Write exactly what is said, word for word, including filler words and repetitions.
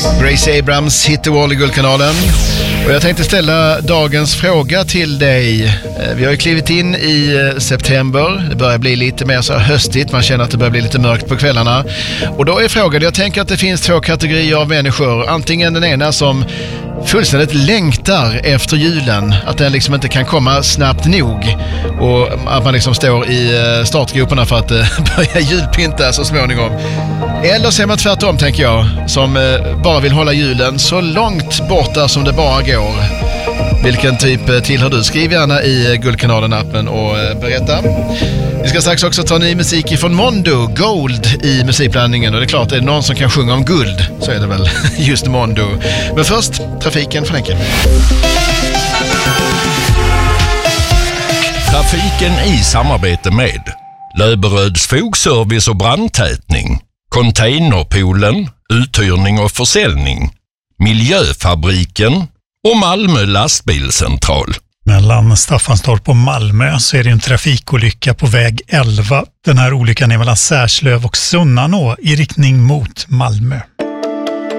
Grace Abrams, Hit the Wall i Guldkanalen. Och jag tänkte ställa dagens fråga till dig. Vi har ju klivit in i september. Det börjar bli lite mer så höstigt. Man känner att det börjar bli lite mörkt på kvällarna. Och då är frågan, jag tänker att det finns två kategorier av människor. Antingen den ena som fullständigt längtar efter julen, att den liksom inte kan komma snabbt nog och att man liksom står i startgroparna för att börja julpynta så småningom. Eller ser man tvärtom, tänker jag, som bara vill hålla julen så långt borta som det bara går. Vilken typ tillhör du? Skriv gärna i Guldkanalen-appen och berätta. Vi ska strax också ta ny musik ifrån Mondo, Gold i musikblandningen. Och det är klart, är det någon som kan sjunga om guld så är det väl just Mondo. Men först, trafiken för Henke. Trafiken i samarbete med Löberöds fogservice och brandtätning, Containerpoolen, uthyrning och försäljning, Miljöfabriken och Malmö lastbilscentral. Mellan Staffanstorp och Malmö så är det en trafikolycka på väg elva. Den här olyckan är mellan Särslöv och Sunnanå i riktning mot Malmö.